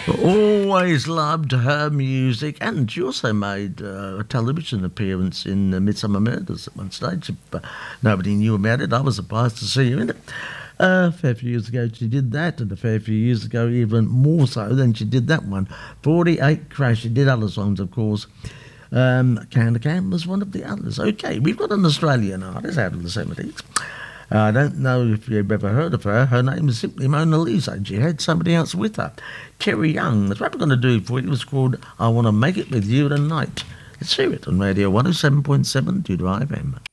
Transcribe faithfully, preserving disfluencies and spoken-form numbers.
Always loved her music, and she also made uh, a television appearance in uh, Midsummer Murders at one stage. If, uh, nobody knew about it. I was surprised to see her in it. Uh, a fair few years ago she did that, and a fair few years ago even more so than she did that one. forty-eight Crash. She did other songs, of course. Um, Can to Can was one of the others. Okay, we've got an Australian artist out of the seventies. Uh, I don't know if you've ever heard of her. Her name is simply Mona Lisa, and she had somebody else with her. Terry Young. That's what we're going to do for you. It was called I Want to Make It With You Tonight. Let's hear it on Radio one oh seven point seven Tudor F M.